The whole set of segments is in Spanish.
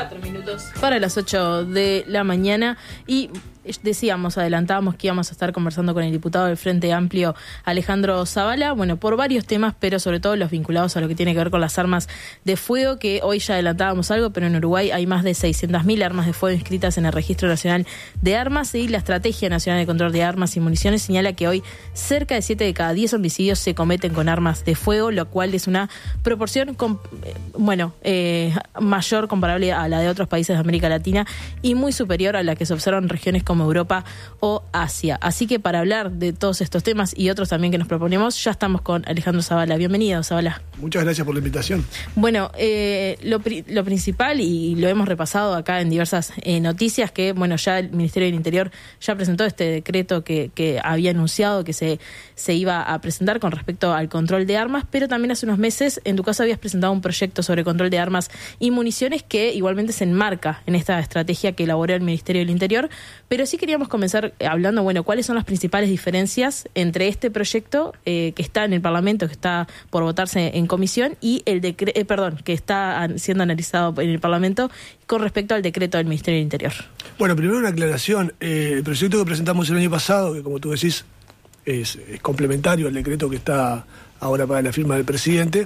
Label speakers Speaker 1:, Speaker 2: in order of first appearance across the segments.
Speaker 1: 4 minutos para las 8 de la mañana y adelantábamos que íbamos a estar conversando con el diputado del Frente Amplio, Alejandro Zabala, bueno, por varios temas, pero sobre todo los vinculados a lo que tiene que ver con las armas de fuego, que hoy ya adelantábamos algo, pero en Uruguay hay más de 600.000 armas de fuego inscritas en el Registro Nacional de Armas, y la Estrategia Nacional de Control de Armas y Municiones señala que hoy cerca de 7 de cada 10 homicidios se cometen con armas de fuego, lo cual es una proporción mayor comparable a la de otros países de América Latina y muy superior a la que se observa en regiones como Europa o Asia. Así que para hablar de todos estos temas y otros también que nos proponemos, ya estamos con Alejandro Zabala. Bienvenido, Zabala.
Speaker 2: Muchas gracias por la invitación.
Speaker 1: Bueno, lo principal, y lo hemos repasado acá en diversas noticias, que bueno, ya el Ministerio del Interior ya presentó este decreto que había anunciado que se iba a presentar con respecto al control de armas, pero también hace unos meses en tu caso habías presentado un proyecto sobre control de armas y municiones que igualmente se enmarca en esta estrategia que elaboró el Ministerio del Interior, pero sí queríamos comenzar hablando, bueno, cuáles son las principales diferencias entre este proyecto que está en el Parlamento, que está por votarse en comisión, y el que está siendo analizado en el Parlamento con respecto al decreto del Ministerio del Interior.
Speaker 2: Bueno, primero una aclaración. El proyecto que presentamos el año pasado, que como tú decís es complementario al decreto que está ahora para la firma del presidente,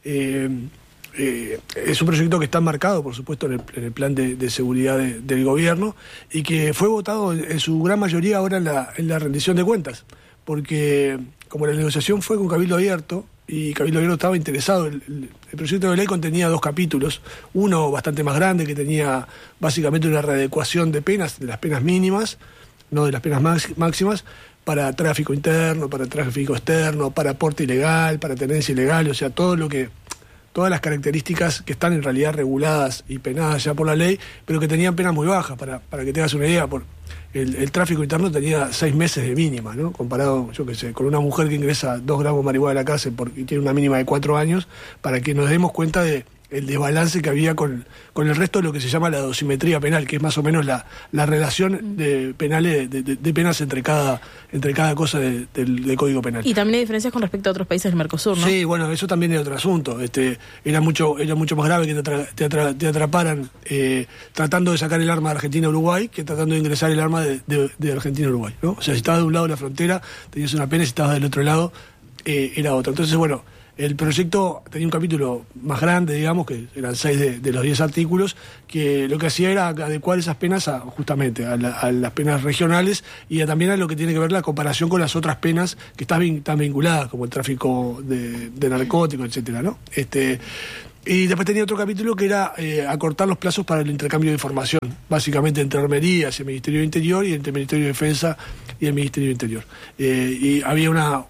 Speaker 2: es un proyecto que está marcado, por supuesto, en el plan de seguridad del gobierno, y que fue votado en su gran mayoría ahora en la rendición de cuentas, porque como la negociación fue con Cabildo Abierto, y Cabildo Abierto estaba interesado, el proyecto de ley contenía 2 capítulos, uno bastante más grande que tenía básicamente una readecuación de penas, de las penas mínimas, no de las penas máximas, para tráfico interno, para tráfico externo, para porte ilegal, para tenencia ilegal, o sea, todas las características que están en realidad reguladas y penadas ya por la ley, pero que tenían penas muy bajas, para que tengas una idea. El tráfico interno tenía 6 meses de mínima, ¿no? Comparado, yo qué sé, con una mujer que ingresa 2 gramos de marihuana a la cárcel y tiene una mínima de 4 años, para que nos demos cuenta de el desbalance que había con el resto de lo que se llama la dosimetría penal, que es más o menos la relación de penales de penas entre cada cosa del Código Penal.
Speaker 1: Y también hay diferencias con respecto a otros países del Mercosur, ¿no?
Speaker 2: Sí, bueno, eso también es otro asunto. Era mucho más grave que te atraparan tratando de sacar el arma de Argentina a Uruguay que tratando de ingresar el arma de Argentina a Uruguay, ¿no? O sea, si estabas de un lado de la frontera tenías una pena, si estabas del otro lado era otra. Entonces, bueno, el proyecto tenía un capítulo más grande, digamos, que eran 6 de los 10 artículos, que lo que hacía era adecuar esas penas justamente a las penas regionales y también a lo que tiene que ver la comparación con las otras penas que están vinculadas, como el tráfico de narcóticos, etcétera, ¿no? Y después tenía otro capítulo que era acortar los plazos para el intercambio de información, básicamente entre armerías y el Ministerio del Interior y entre el Ministerio de Defensa y el Ministerio del Interior. Y había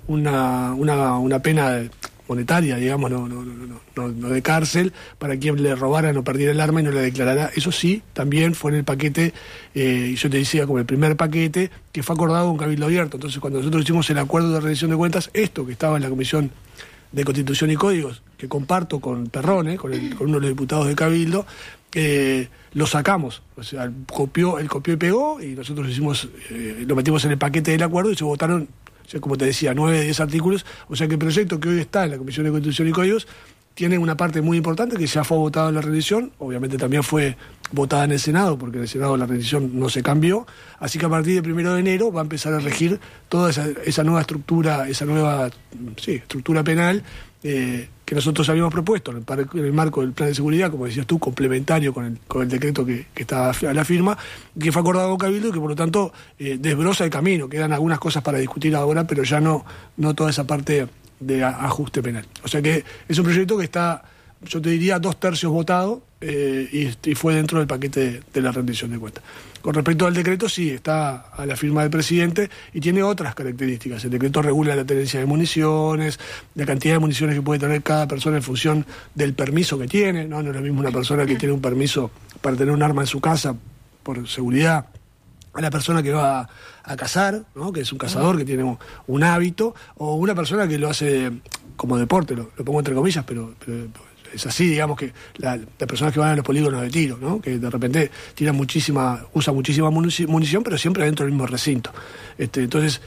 Speaker 2: una pena monetaria, digamos, no de cárcel, para quien le robaran o perdiera el arma y no la declarara. Eso sí, también fue en el paquete, y yo te decía, como el primer paquete, que fue acordado con Cabildo Abierto. Entonces, cuando nosotros hicimos el acuerdo de rendición de cuentas, esto que estaba en la Comisión de Constitución y Códigos, que comparto con Perrone, con uno de los diputados de Cabildo, lo sacamos. O sea, él copió y pegó, y nosotros lo metimos en el paquete del acuerdo y se votaron, o sea, como te decía, 9 de 10 artículos. O sea que el proyecto que hoy está en la Comisión de Constitución y Códigos tiene una parte muy importante que ya fue votada en la rendición, obviamente también fue votada en el Senado, porque en el Senado la rendición no se cambió, así que a partir del 1 de enero va a empezar a regir toda esa nueva estructura, estructura penal que nosotros habíamos propuesto en el marco del plan de seguridad, como decías tú, complementario con el decreto que estaba a la firma, que fue acordado con Cabildo y que por lo tanto desbroza el camino. Quedan algunas cosas para discutir ahora, pero ya no toda esa parte de ajuste penal. O sea que es un proyecto que está, yo te diría, 2/3 votado y fue dentro del paquete de la rendición de cuentas. Con respecto al decreto, sí, está a la firma del presidente y tiene otras características. El decreto regula la tenencia de municiones, la cantidad de municiones que puede tener cada persona en función del permiso que tiene, ¿no? No es lo mismo una persona que tiene un permiso para tener un arma en su casa por seguridad a la persona que va a cazar, ¿no? Que es un cazador que tiene un hábito, o una persona que lo hace como deporte, lo pongo entre comillas, pero es así, digamos, que las personas que van a los polígonos de tiro, ¿no? Que de repente usan muchísima munición, pero siempre dentro del mismo recinto. Entonces,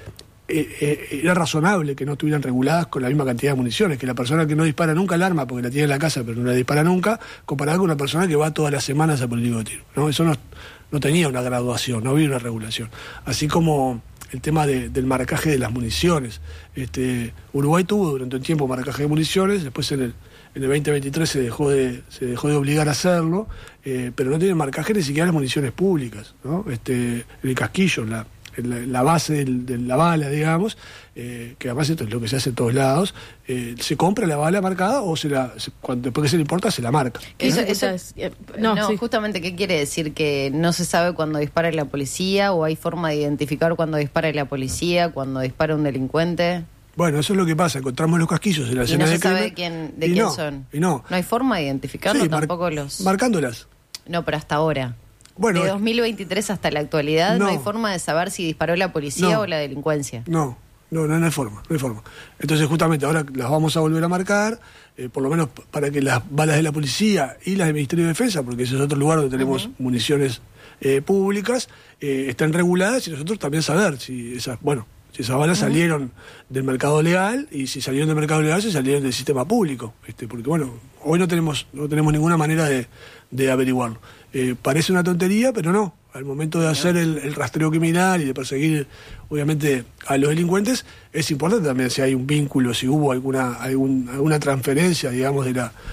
Speaker 2: era razonable que no estuvieran reguladas con la misma cantidad de municiones, que la persona que no dispara nunca el arma porque la tiene en la casa pero no la dispara nunca, comparada con una persona que va todas las semanas a político de tiro, ¿no? Eso no tenía una graduación, no había una regulación. Así como el tema del marcaje de las municiones. Uruguay tuvo durante un tiempo marcaje de municiones, después en el 2023 se dejó de obligar a hacerlo, pero no tiene marcaje ni siquiera las municiones públicas, ¿no? El casquillo, la base de la bala, digamos, que además esto es lo que se hace en todos lados, se compra la bala marcada o después que se le importa se la marca.
Speaker 1: Sí.
Speaker 3: Justamente, ¿qué quiere decir? ¿Que no se sabe cuándo dispara la policía o hay forma de identificar cuándo dispara la policía, cuando dispara un delincuente?
Speaker 2: Bueno, eso es lo que pasa, encontramos los casquillos en la escena de crimen.
Speaker 3: Y no se sabe de quién son.
Speaker 2: Y no
Speaker 3: hay forma de identificarlo,
Speaker 2: sí,
Speaker 3: tampoco los...
Speaker 2: marcándolas.
Speaker 3: No, pero hasta ahora.
Speaker 2: Bueno,
Speaker 3: de 2023 hasta la actualidad no hay forma de saber si disparó la policía o la delincuencia.
Speaker 2: No hay forma. Entonces justamente ahora las vamos a volver a marcar, por lo menos para que las balas de la policía y las del Ministerio de Defensa, porque ese es otro lugar donde tenemos municiones públicas, estén reguladas y nosotros también saber si esas balas salieron del mercado legal y si salieron del mercado legal, si salieron del sistema público. Porque hoy no tenemos ninguna manera de averiguarlo. Parece una tontería, pero no. Al momento de hacer el rastreo criminal y de perseguir, obviamente, a los delincuentes, es importante también si hay un vínculo, si hubo alguna transferencia, digamos,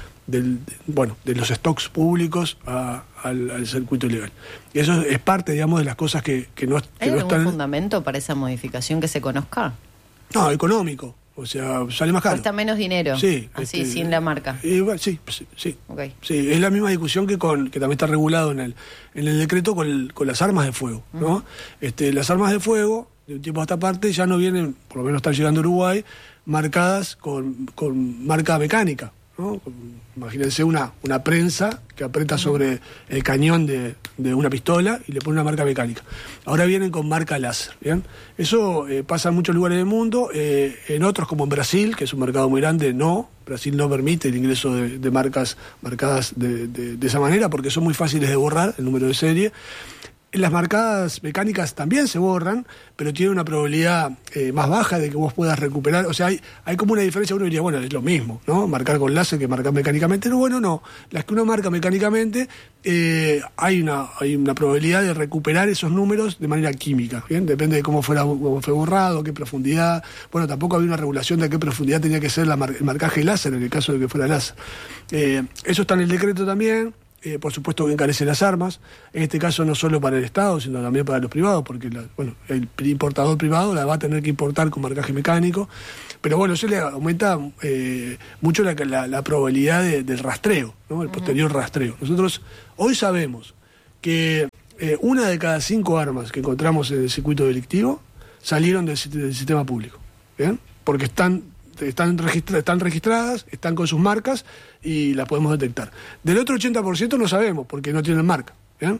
Speaker 2: de los stocks públicos al circuito ilegal. Y eso es parte, digamos, de las cosas que no
Speaker 3: ¿Hay
Speaker 2: no
Speaker 3: algún
Speaker 2: están...
Speaker 3: fundamento para esa modificación que se conozca?
Speaker 2: No, económico. O sea, sale más caro.
Speaker 3: Cuesta menos dinero.
Speaker 2: Sí.
Speaker 3: Así, sin la marca.
Speaker 2: Sí.
Speaker 3: Okay.
Speaker 2: Sí, es la misma discusión que también está regulado en el decreto con las armas de fuego, ¿no? Las armas de fuego, de un tiempo a esta parte, ya no vienen, por lo menos están llegando a Uruguay, marcadas con marca mecánica, ¿no? Imagínense una prensa que aprieta sobre el cañón de una pistola y le pone una marca mecánica. Ahora vienen con marca láser, ¿bien? Eso pasa en muchos lugares del mundo, en otros como en Brasil, que es un mercado muy grande, no. Brasil no permite el ingreso de marcas marcadas de esa manera porque son muy fáciles de borrar, el número de serie. Las marcadas mecánicas también se borran, pero tiene una probabilidad más baja de que vos puedas recuperar. O sea, hay como una diferencia. Uno diría, bueno, es lo mismo, ¿no? Marcar con láser que marcar mecánicamente. No, bueno, no. Las que uno marca mecánicamente, hay una probabilidad de recuperar esos números de manera química, ¿bien? Depende de cómo fue borrado, qué profundidad. Bueno, tampoco había una regulación de qué profundidad tenía que ser el marcaje láser en el caso de que fuera láser. Eso está en el decreto también. Por supuesto que encarece las armas, en este caso no solo para el Estado, sino también para los privados, porque el importador privado la va a tener que importar con marcaje mecánico, pero bueno, eso le aumenta mucho la probabilidad del rastreo, ¿no? El posterior rastreo. Nosotros hoy sabemos que 1 de cada 5 armas que encontramos en el circuito delictivo salieron del sistema público, ¿bien? Porque están registradas, están con sus marcas y las podemos detectar. Del otro 80% no sabemos porque no tienen marca, ¿bien?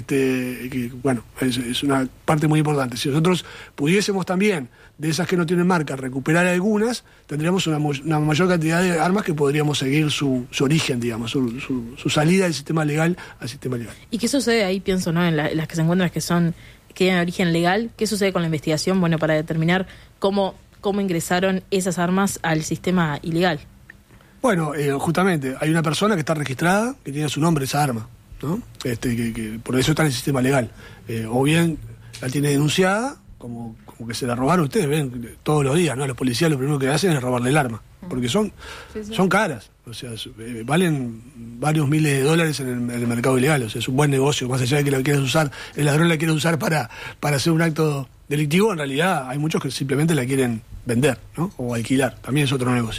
Speaker 2: Es una parte muy importante. Si nosotros pudiésemos también, de esas que no tienen marca, recuperar algunas, tendríamos una mayor cantidad de armas que podríamos seguir su origen, digamos, su salida del sistema legal al sistema legal.
Speaker 1: ¿Y qué sucede ahí, pienso, ¿no? En las que se encuentran que tienen origen legal? ¿Qué sucede con la investigación? Bueno, para determinar cómo ingresaron esas armas al sistema ilegal.
Speaker 2: Bueno, justamente, hay una persona que está registrada, que tiene su nombre esa arma, ¿no? Que por eso está en el sistema legal. O bien la tiene denunciada, como que se la robaron. Ustedes ven todos los días, ¿no? Los policías lo primero que hacen es robarle el arma, porque son caras, o sea, valen varios miles de dólares en el mercado ilegal, o sea, es un buen negocio, más allá de que la quieras usar, el ladrón la quiere usar para hacer un acto delictivo. En realidad hay muchos que simplemente la quieren vender, ¿no? O alquilar, también es otro negocio.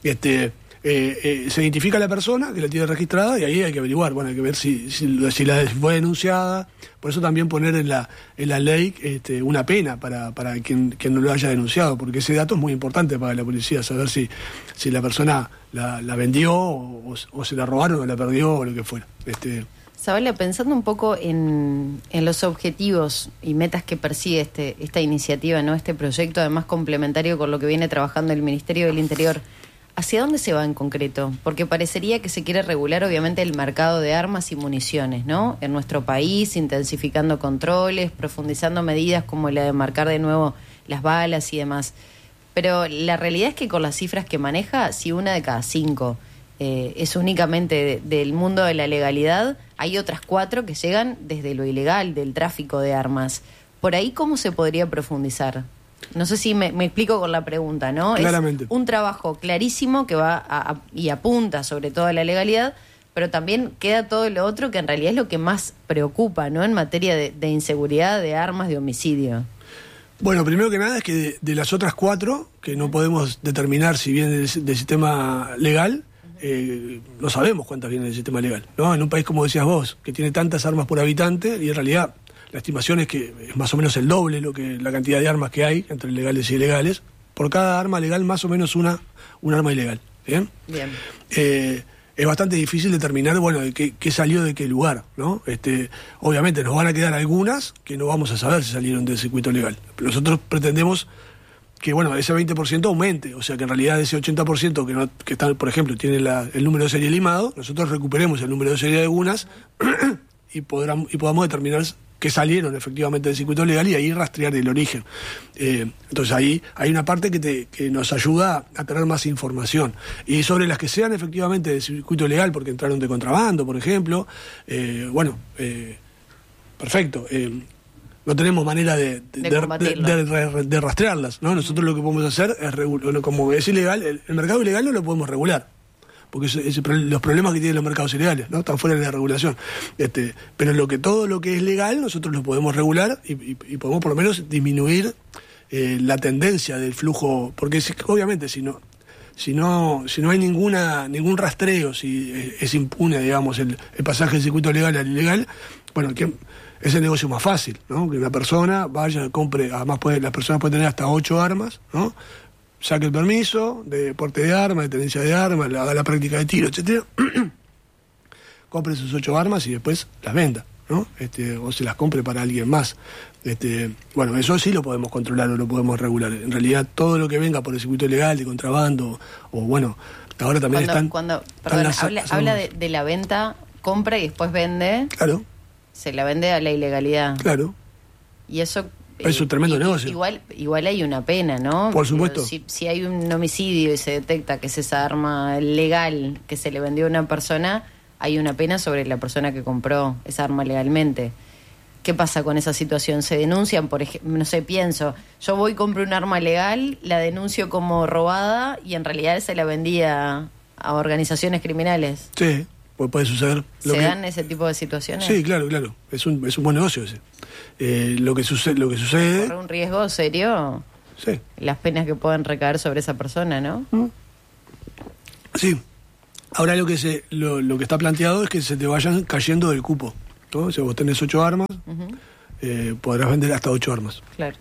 Speaker 2: Se identifica a la persona que la tiene registrada y ahí hay que averiguar, hay que ver si la fue denunciada. Por eso también poner en la ley una pena para quien no lo haya denunciado, porque ese dato es muy importante para la policía, saber si la persona la vendió o se la robaron o la perdió o lo que fuera.
Speaker 3: Zabala, pensando un poco en los objetivos y metas que persigue esta iniciativa, ¿no? Este proyecto, además complementario con lo que viene trabajando el Ministerio del Interior, ¿hacia dónde se va en concreto? Porque parecería que se quiere regular, obviamente, el mercado de armas y municiones, ¿no? En nuestro país, intensificando controles, profundizando medidas como la de marcar de nuevo las balas y demás. Pero la realidad es que con las cifras que maneja, si 1 de cada 5 es únicamente del mundo de la legalidad, hay otras 4 que llegan desde lo ilegal, del tráfico de armas. Por ahí, ¿cómo se podría profundizar? No sé si me explico con la pregunta, ¿no?
Speaker 2: Claramente.
Speaker 3: Es un trabajo clarísimo que va y apunta sobre todo a la legalidad, pero también queda todo lo otro que en realidad es lo que más preocupa, ¿no? En materia de inseguridad, de armas, de homicidio.
Speaker 2: Bueno, primero que nada es que de las otras 4, que no podemos determinar si vienen del sistema legal, no sabemos cuántas vienen del sistema legal, ¿no? En un país, como decías vos, que tiene tantas armas por habitante, y en realidad la estimación es que es más o menos el doble la cantidad de armas que hay entre legales y ilegales. Por cada arma legal, más o menos un arma ilegal. ¿Bien?
Speaker 3: Bien.
Speaker 2: Es bastante difícil determinar, bueno, de qué salió de qué lugar, ¿no? Obviamente nos van a quedar algunas que no vamos a saber si salieron del circuito legal. Pero nosotros pretendemos que, bueno, ese 20% aumente, o sea, que en realidad ese 80% que está, por ejemplo, tiene el número de serie limado, nosotros recuperemos el número de serie de algunas y podamos determinar que salieron efectivamente del circuito legal y ahí rastrear el origen. Entonces ahí hay una parte que nos ayuda a tener más información. Y sobre las que sean efectivamente del circuito legal, porque entraron de contrabando, por ejemplo, perfecto. No tenemos manera de rastrearlas, ¿no? Nosotros lo que podemos hacer es como es ilegal, el mercado ilegal no lo podemos regular, porque los problemas que tienen los mercados ilegales, ¿no? Están fuera de la regulación. Pero todo lo que es legal nosotros lo podemos regular y podemos por lo menos disminuir la tendencia del flujo, porque obviamente si no hay ningún rastreo, si es impune, digamos, el pasaje del circuito legal al ilegal, bueno, es el negocio más fácil, ¿no? Que una persona vaya, compre, además las personas pueden tener hasta 8 armas, ¿no? Saque el permiso de porte de armas, de tenencia de armas, haga la práctica de tiro, etcétera, compre sus 8 armas y después las venda, ¿no? O se las compre para alguien más. Bueno, eso sí lo podemos controlar o lo podemos regular. En realidad, todo lo que venga por el circuito ilegal, de contrabando, o bueno, ahora también
Speaker 3: habla de la venta, compra y después vende.
Speaker 2: Claro.
Speaker 3: Se la vende a la ilegalidad.
Speaker 2: Claro.
Speaker 3: Y eso...
Speaker 2: Es un tremendo negocio.
Speaker 3: Igual hay una pena, ¿no?
Speaker 2: Por supuesto.
Speaker 3: Si hay un homicidio y se detecta que es esa arma legal que se le vendió a una persona, hay una pena sobre la persona que compró esa arma legalmente. ¿Qué pasa con esa situación? ¿Se denuncian? Por ejemplo, no sé, pienso, yo voy y compro un arma legal, la denuncio como robada y en realidad se la vendía a organizaciones criminales.
Speaker 2: Sí. Puede suceder.
Speaker 3: ¿Se dan ese tipo de situaciones?
Speaker 2: Sí, claro. Es un buen negocio ese. Lo que sucede...
Speaker 3: ¿Corre un riesgo serio?
Speaker 2: Sí.
Speaker 3: Las penas que pueden recaer sobre esa persona, ¿no?
Speaker 2: Sí. Ahora lo que está planteado es que se te vayan cayendo del cupo, ¿no? Si vos tenés 8 armas, podrás vender hasta 8 armas.
Speaker 3: Claro.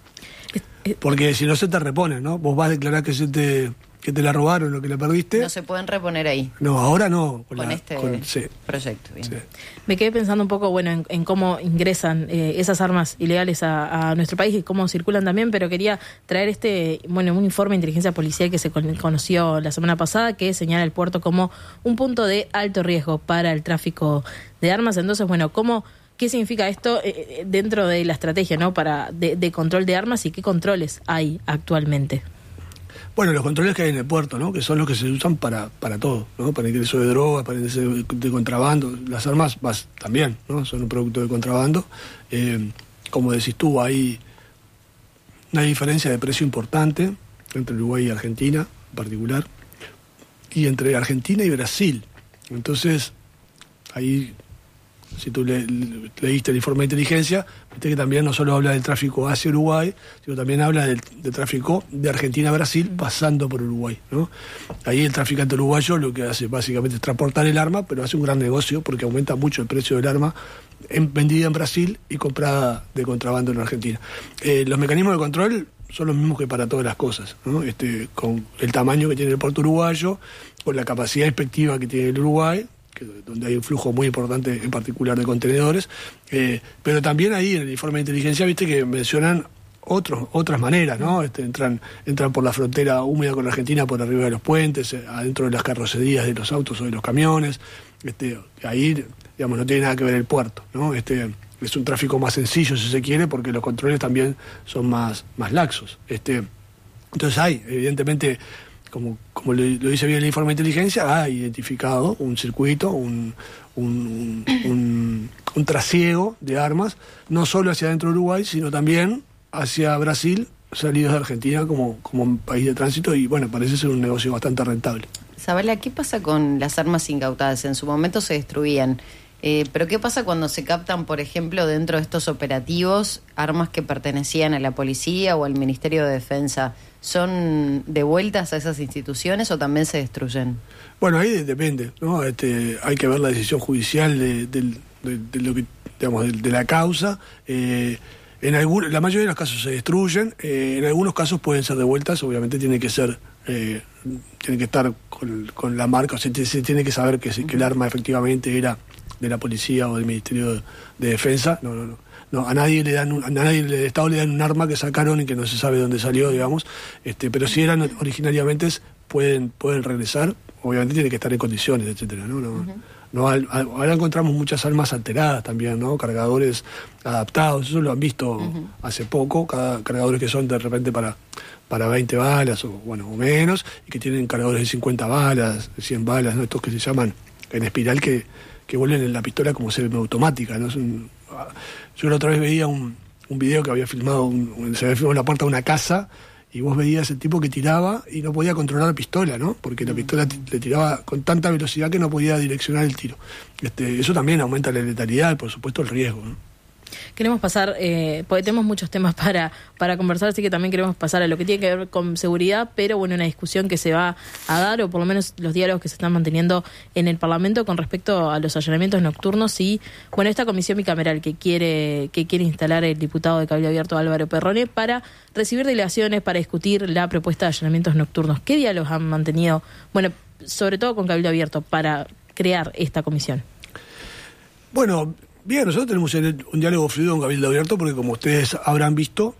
Speaker 2: Porque si no se te reponen, ¿no? Vos vas a declarar que te la robaron o que la perdiste.
Speaker 3: No se pueden reponer ahí.
Speaker 2: No, ahora no.
Speaker 3: Con este proyecto. Bien. Sí.
Speaker 1: Me quedé pensando un poco, bueno, en cómo ingresan esas armas ilegales a nuestro país y cómo circulan también, pero quería traer un informe de inteligencia policial que se conoció la semana pasada que señala el puerto como un punto de alto riesgo para el tráfico de armas. Entonces, bueno, ¿qué significa esto dentro de la estrategia, ¿no? de control de armas y qué controles hay actualmente?
Speaker 2: Bueno, los controles que hay en el puerto, ¿no? Que son los que se usan para todo, ¿no? Para ingreso de drogas, para ingreso de contrabando. Las armas también, ¿no? Son un producto de contrabando. Como decís tú, hay una diferencia de precio importante entre Uruguay y Argentina, en particular, y entre Argentina y Brasil. Entonces, ahí, si tú leíste el informe de inteligencia, viste que también no solo habla del tráfico hacia Uruguay, sino también habla del tráfico de Argentina a Brasil pasando por Uruguay, ¿no? Ahí el traficante uruguayo lo que hace básicamente es transportar el arma, pero hace un gran negocio porque aumenta mucho el precio del arma vendida en Brasil y comprada de contrabando en Argentina. Los mecanismos de control son los mismos que para todas las cosas, ¿no? Con el tamaño que tiene el puerto uruguayo, con la capacidad inspectiva que tiene el Uruguay, donde hay un flujo muy importante en particular de contenedores, pero también ahí en el informe de inteligencia viste que mencionan otras maneras, ¿no? Entran por la frontera húmeda con la Argentina por arriba de los puentes, adentro de las carrocerías de los autos o de los camiones, ahí digamos no tiene nada que ver el puerto, ¿no? es un tráfico más sencillo, si se quiere, porque los controles también son más laxos. Entonces hay, evidentemente, como lo dice bien el informe de inteligencia, ha identificado un circuito, un trasiego de armas, no solo hacia dentro de Uruguay, sino también hacia Brasil, salidos de Argentina como un país de tránsito, y bueno, parece ser un negocio bastante rentable.
Speaker 3: Zabala, ¿qué pasa con las armas incautadas? En su momento se destruían, pero ¿qué pasa cuando se captan, por ejemplo, dentro de estos operativos, armas que pertenecían a la policía o al Ministerio de Defensa? ¿Son devueltas a esas instituciones o también se destruyen?
Speaker 2: Bueno, ahí depende, ¿no? Hay que ver la decisión judicial de lo que, digamos, de la causa. La mayoría de los casos se destruyen, en algunos casos pueden ser devueltas, obviamente tiene que estar con la marca, o sea, se tiene que saber que el arma efectivamente era de la policía o del Ministerio de Defensa. No, a nadie del Estado le dan un arma que sacaron y que no se sabe dónde salió, digamos, pero si eran originariamente pueden regresar, obviamente tiene que estar en condiciones, etcétera, ¿no? Ahora encontramos muchas armas alteradas también, ¿no? Cargadores adaptados, eso lo han visto hace poco, cargadores que son de repente para 20 balas o menos, y que tienen cargadores de 50 balas, de 100 balas, ¿no? Estos que se llaman en espiral que vuelven en la pistola como semiautomática, ¿no? Yo la otra vez veía un video que había filmado, se había filmado en la puerta de una casa, y vos veías el tipo que tiraba y no podía controlar la pistola, ¿no? Porque la pistola le tiraba con tanta velocidad que no podía direccionar el tiro. Eso también aumenta la letalidad y, por supuesto, el riesgo, ¿no?
Speaker 1: Queremos pasar, porque tenemos muchos temas para conversar, así que también queremos pasar a lo que tiene que ver con seguridad, pero bueno, una discusión que se va a dar, o por lo menos los diálogos que se están manteniendo en el Parlamento con respecto a los allanamientos nocturnos y, bueno, esta comisión bicameral que quiere instalar el diputado de Cabildo Abierto Álvaro Perrone para recibir delegaciones, para discutir la propuesta de allanamientos nocturnos. ¿Qué diálogos han mantenido, bueno, sobre todo con Cabildo Abierto, para crear esta comisión?
Speaker 2: Bueno, bien, nosotros tenemos un diálogo fluido con Cabildo Abierto porque, como ustedes habrán visto,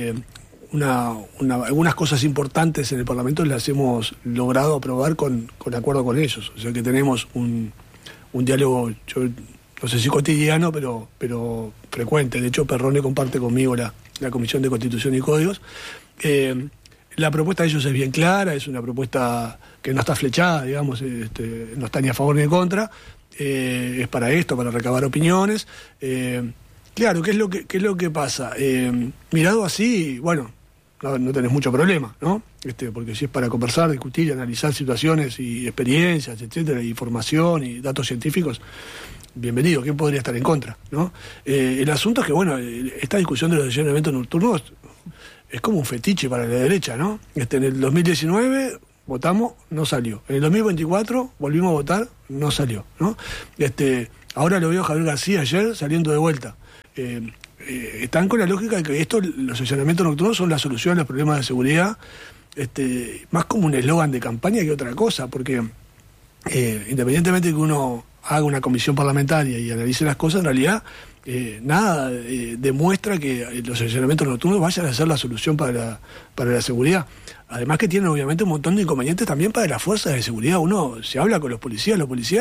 Speaker 2: algunas cosas importantes en el Parlamento las hemos logrado aprobar con acuerdo con ellos. O sea que tenemos un diálogo, yo no sé si cotidiano, pero frecuente. De hecho, Perrone comparte conmigo la Comisión de Constitución y Códigos. La propuesta de ellos es bien clara, es una propuesta que no está flechada, digamos, no está ni a favor ni en contra. Es para esto, para recabar opiniones. Claro, ¿qué es lo que pasa? Mirado así, bueno, no tenés mucho problema, ¿no? Porque si es para conversar, discutir, analizar situaciones y experiencias, etcétera, información y datos científicos, bienvenido. ¿Quién podría estar en contra, no? El asunto es que, bueno, esta discusión de los allanamientos nocturnos es como un fetiche para la derecha, ¿no? En el 2019 votamos, no salió. En el 2024 volvimos a votar, no salió, ¿no? Ahora lo veo a Javier García ayer saliendo de vuelta. Están con la lógica de que los allanamientos nocturnos son la solución a los problemas de seguridad, más como un eslogan de campaña que otra cosa, porque independientemente de que uno haga una comisión parlamentaria y analice las cosas, en realidad nada demuestra que los allanamientos nocturnos vayan a ser la solución para la seguridad. Además que tienen obviamente un montón de inconvenientes también para las fuerzas de seguridad. Uno se habla con los policías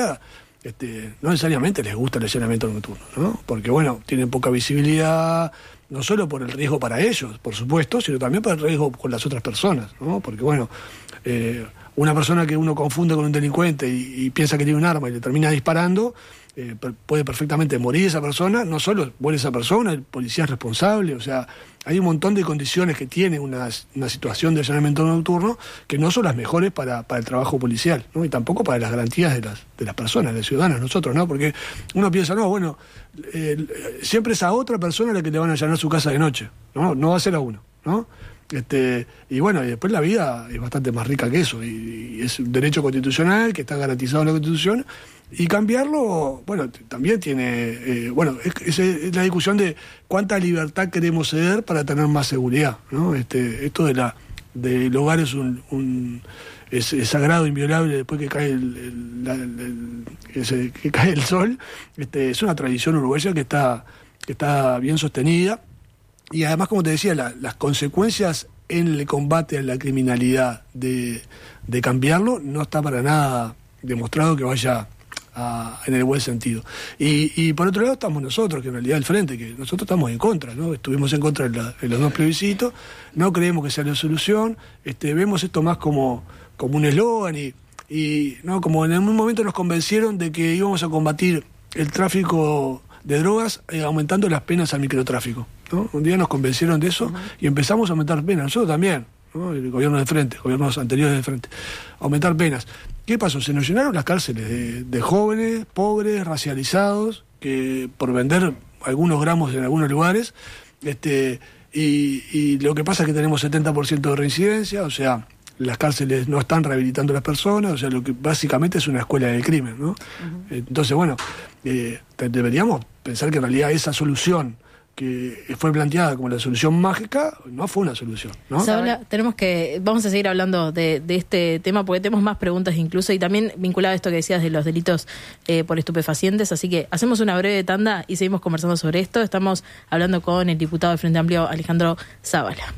Speaker 2: no necesariamente les gusta el allanamiento nocturno, ¿no? Porque, bueno, tienen poca visibilidad, no solo por el riesgo para ellos, por supuesto, sino también por el riesgo con las otras personas, ¿no? Porque, bueno, una persona que uno confunde con un delincuente y piensa que tiene un arma y le termina disparando, puede perfectamente morir esa persona, no solo muere esa persona, el policía es responsable, o sea, hay un montón de condiciones que tiene una situación de allanamiento nocturno que no son las mejores para el trabajo policial, ¿no? Y tampoco para las garantías de las personas, de los ciudadanos, nosotros, ¿no? Porque uno piensa, siempre es a otra persona a la que le van a allanar su casa de noche, no va a ser a uno, ¿no? Y bueno, y después la vida es bastante más rica que eso, y es un derecho constitucional que está garantizado en la Constitución, y cambiarlo, bueno, también tiene, es la discusión de cuánta libertad queremos ceder para tener más seguridad, ¿no? Esto del hogar es sagrado, inviolable después que cae que cae el sol. Es una tradición uruguaya que está bien sostenida. Y además, como te decía, las consecuencias en el combate a la criminalidad de cambiarlo no está para nada demostrado que vaya en el buen sentido. Y por otro lado estamos nosotros, que en realidad el Frente, que nosotros estamos en contra, ¿no? Estuvimos en contra en los 2 plebiscitos, no creemos que sea la solución, vemos esto más como un eslogan y no, como en algún momento nos convencieron de que íbamos a combatir el tráfico de drogas aumentando las penas al microtráfico, ¿no? Un día nos convencieron de eso y empezamos a aumentar penas, nosotros también, ¿no? El gobierno de Frente, gobiernos anteriores de Frente, aumentar penas. ¿Qué pasó? Se nos llenaron las cárceles de jóvenes, pobres, racializados, que por vender algunos gramos en algunos lugares, y lo que pasa es que tenemos 70% de reincidencia, o sea, las cárceles no están rehabilitando a las personas, o sea, lo que básicamente es una escuela del crimen, ¿no? Entonces, bueno, deberíamos pensar que en realidad esa solución que fue planteada como la solución mágica, no fue una solución, ¿no?
Speaker 1: Vamos a seguir hablando de este tema porque tenemos más preguntas incluso y también vinculado a esto que decías de los delitos por estupefacientes, así que hacemos una breve tanda y seguimos conversando sobre esto. Estamos hablando con el diputado del Frente Amplio, Alejandro Zabala.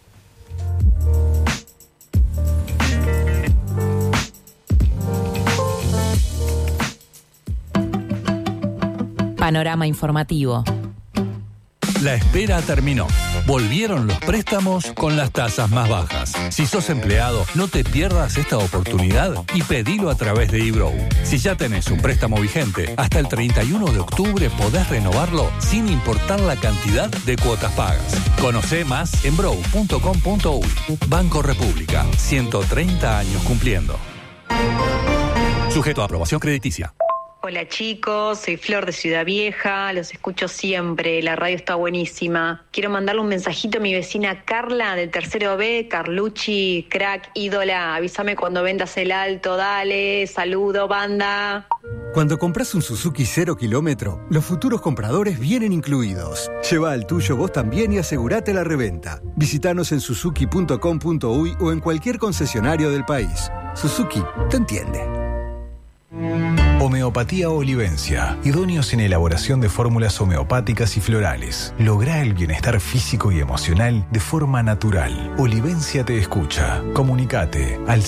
Speaker 4: Panorama informativo.
Speaker 5: La espera terminó. Volvieron los préstamos con las tasas más bajas. Si sos empleado, no te pierdas esta oportunidad y pedilo a través de eBrow. Si ya tenés un préstamo vigente, hasta el 31 de octubre podés renovarlo sin importar la cantidad de cuotas pagas. Conocé más en brow.com.uy. Banco República, 130 años cumpliendo. Sujeto a aprobación crediticia.
Speaker 6: Hola chicos, soy Flor de Ciudad Vieja, los escucho siempre, la radio está buenísima. Quiero mandarle un mensajito a mi vecina Carla del 3º B, Carlucci, crack, ídola, avísame cuando vendas el alto, dale, saludo banda.
Speaker 7: Cuando compras un Suzuki 0 kilómetro, los futuros compradores vienen incluidos. Lleva el tuyo vos también y asegurate la reventa. Visítanos en suzuki.com.uy o en cualquier concesionario del país. Suzuki te entiende.
Speaker 8: Homeopatía Olivencia, idóneos en elaboración de fórmulas homeopáticas y florales. Lográ el bienestar físico y emocional de forma natural. Olivencia te escucha. Comunicate al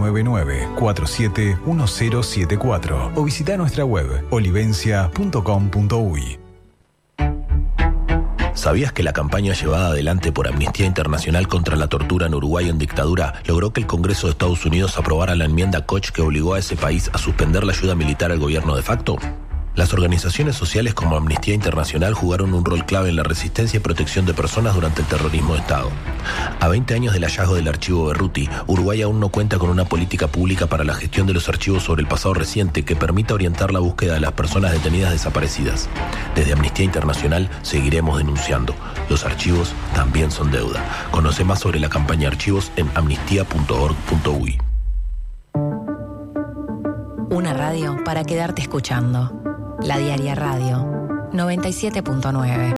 Speaker 8: 099-471074 o visita nuestra web olivencia.com.uy.
Speaker 9: ¿Sabías que la campaña llevada adelante por Amnistía Internacional contra la tortura en Uruguay en dictadura logró que el Congreso de Estados Unidos aprobara la enmienda Koch que obligó a ese país a suspender la ayuda militar al gobierno de facto? Las organizaciones sociales como Amnistía Internacional jugaron un rol clave en la resistencia y protección de personas durante el terrorismo de Estado. A 20 años del hallazgo del archivo Berruti, Uruguay aún no cuenta con una política pública para la gestión de los archivos sobre el pasado reciente que permita orientar la búsqueda de las personas detenidas desaparecidas. Desde Amnistía Internacional seguiremos denunciando. Los archivos también son deuda. Conoce más sobre la campaña Archivos en amnistía.org.uy.
Speaker 4: Una radio para quedarte escuchando. La Diaria Radio 97.9.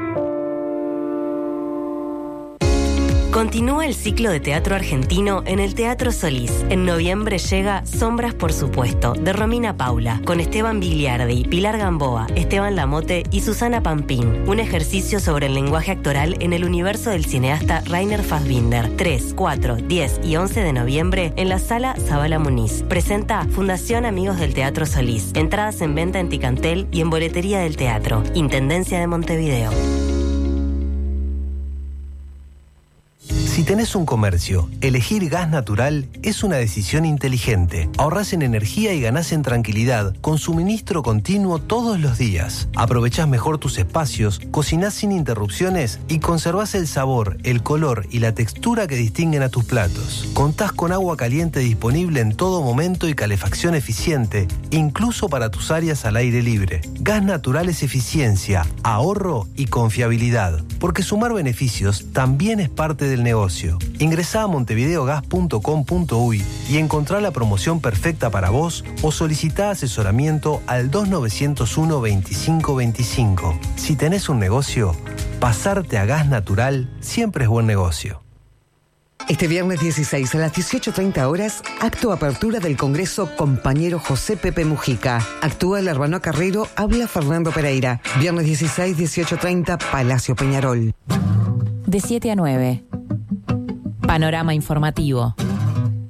Speaker 10: Continúa el ciclo de teatro argentino en el Teatro Solís. En noviembre llega Sombras por supuesto, de Romina Paula, con Esteban Vigliardi, Pilar Gamboa, Esteban Lamote y Susana Pampín. Un ejercicio sobre el lenguaje actoral en el universo del cineasta Rainer Fassbinder. 3, 4, 10 y 11 de noviembre en la Sala Zabala Muniz. Presenta Fundación Amigos del Teatro Solís. Entradas en venta en Ticantel y en Boletería del Teatro. Intendencia de Montevideo.
Speaker 11: Si tenés un comercio, elegir gas natural es una decisión inteligente. Ahorrás en energía y ganás en tranquilidad con suministro continuo todos los días. Aprovechás mejor tus espacios, cocinás sin interrupciones y conservás el sabor, el color y la textura que distinguen a tus platos. Contás con agua caliente disponible en todo momento y calefacción eficiente, incluso para tus áreas al aire libre. Gas natural es eficiencia, ahorro y confiabilidad, porque sumar beneficios también es parte del negocio. Ingresá a montevideogas.com.uy y encontrá la promoción perfecta para vos o solicitá asesoramiento al 2901-2525. Si tenés un negocio, pasarte a gas natural siempre es buen negocio.
Speaker 12: Este viernes 16 a las 18:30 horas, acto apertura del Congreso Compañero José Pepe Mujica. Actúa el Arbano Carrero, habla Fernando Pereira. Viernes 16, 18:30, Palacio Peñarol.
Speaker 4: De 7 a 9. Panorama informativo.